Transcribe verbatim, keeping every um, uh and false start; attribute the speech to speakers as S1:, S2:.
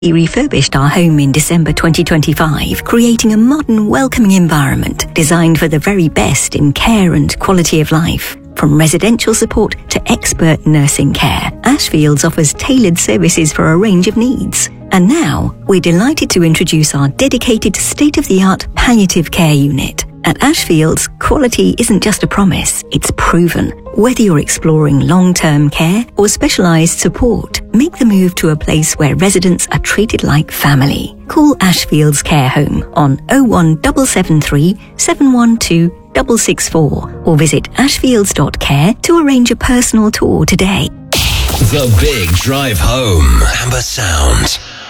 S1: We refurbished our home in December twenty twenty-five, creating a modern, welcoming environment designed for the very best in care and quality of life. From residential support to expert nursing care, Ashfields offers tailored services for a range of needs. And now, we're delighted to introduce our dedicated state-of-the-art palliative care unit. At Ashfields, quality isn't just a promise, it's proven. Whether you're exploring long-term care or specialised support, make the move to a place where residents are treated like family. Call Ashfields Care Home on oh one seven seven three, seven one two, six six four or visit ashfields dot care to arrange a personal tour today.
S2: The Big Drive Home. Amber Sound.